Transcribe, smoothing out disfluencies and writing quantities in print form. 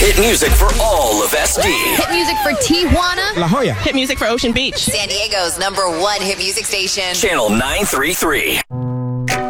Hit music for all of SD. Hit music for Tijuana. La Jolla. Hit music for Ocean Beach. San Diego's #1 hit music station. Channel 933.